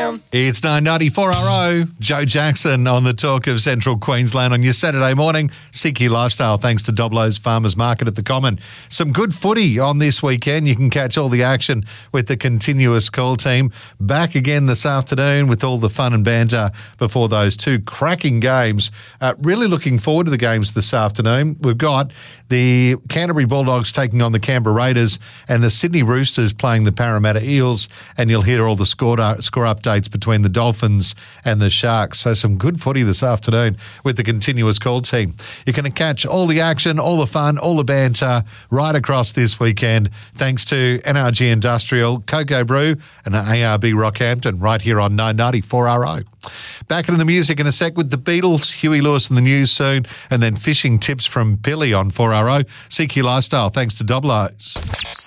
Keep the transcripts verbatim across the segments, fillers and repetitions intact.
down. It's nine ninety-four R O. Joe Jackson on the Talk of Central Queensland on your Saturday morning. Seek your lifestyle thanks to Doblo's Farmers Market at the Common. Some good footy on this weekend. You can catch all the action with the continuous call team. Back again this afternoon with all the fun and banter before those two cracking games. Uh, really looking forward to the games this afternoon. We've got the Canterbury Bulldogs taking on the Canberra Raiders and the Sydney Roosters playing the Parramatta Eels, and you'll hear all the score, score updates between the Dolphins and the Sharks. So some good footy this afternoon with the continuous call team. You can catch all the action, all the fun, all the banter right across this weekend thanks to N R G Industrial, Cocoa Brew and A R B Rockhampton right here on nine ninety-four R O. Back into the music in a sec with the Beatles, Huey Lewis in the news soon, and then fishing tips from Billy on four R O. Seek your lifestyle thanks to Doblo's.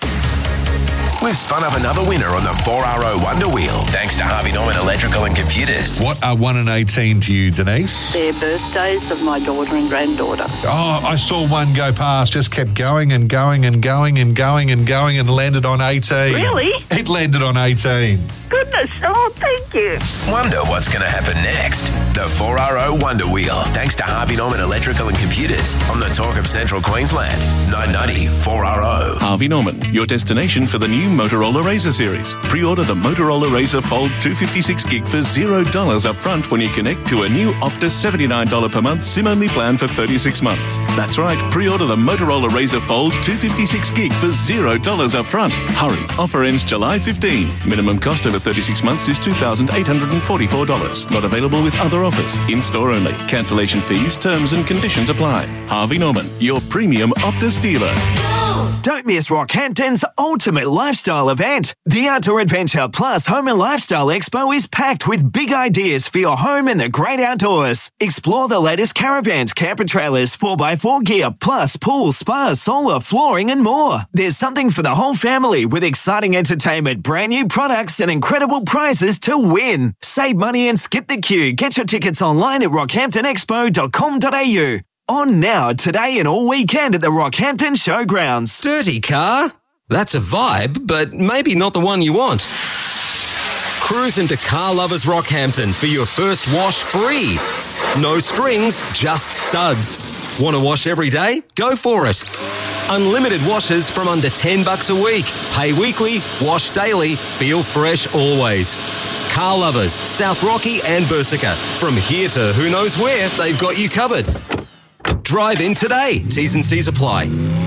We've spun up another winner on the four R O Wonder Wheel, thanks to Harvey Norman Electrical and Computers. What are one and eighteen to you, Denise? They're birthdays of my daughter and granddaughter. Oh, I saw one go past, just kept going and going and going and going and going and landed on eighteen. Really? It landed on eighteen. Goodness, oh, thank you. Wonder what's going to happen next. The four R O Wonder Wheel, thanks to Harvey Norman Electrical and Computers on the Talk of Central Queensland. nine ninety four R O. Harvey Norman, your destination for the new Motorola Razr series. Pre-order the Motorola Razr Fold two fifty-six gig for zero dollars up front when you connect to a new Optus seventy-nine dollars per month SIM-only plan for thirty-six months. That's right, pre-order the Motorola Razr Fold two fifty-six gig for zero dollars up front. Hurry, offer ends July fifteenth. Minimum cost over thirty-six months is two thousand eight hundred forty-four dollars. Not available with other offers. In-store only. Cancellation fees, terms and conditions apply. Harvey Norman, your premium Optus dealer. Don't miss Rockhampton's ultimate lifestyle event. The Outdoor Adventure Plus Home and Lifestyle Expo is packed with big ideas for your home and the great outdoors. Explore the latest caravans, camper trailers, four by four gear, plus pool, spa, solar, flooring and more. There's something for the whole family with exciting entertainment, brand new products and incredible prizes to win. Save money and skip the queue. Get your tickets online at rockhampton expo dot com dot a u. On now, today and all weekend at the Rockhampton Showgrounds. Dirty car? That's a vibe, but maybe not the one you want. Cruise into Car Lovers Rockhampton for your first wash free. No strings, just suds. Want to wash every day? Go for it. Unlimited washes from under ten bucks a week. Pay weekly, wash daily, feel fresh always. Car Lovers, South Rocky and Bursica. From here to who knows where, they've got you covered. Drive in today. T's and C's apply.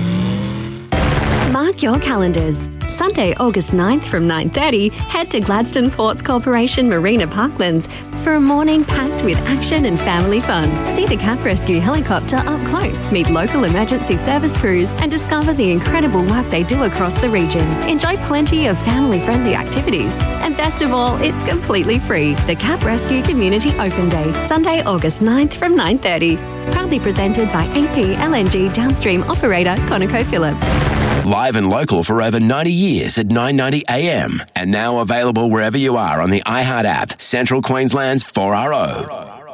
Mark your calendars. Sunday, August ninth from nine thirty, head to Gladstone Ports Corporation Marina Parklands for a morning packed with action and family fun. See the Cap Rescue helicopter up close, meet local emergency service crews and discover the incredible work they do across the region. Enjoy plenty of family-friendly activities. And best of all, it's completely free. The Cap Rescue Community Open Day, Sunday, August ninth from nine thirty. Proudly presented by A P L N G downstream operator ConocoPhillips. Live and local for over ninety years at nine ninety A M and now available wherever you are on the iHeart app. Central Queensland's four R O.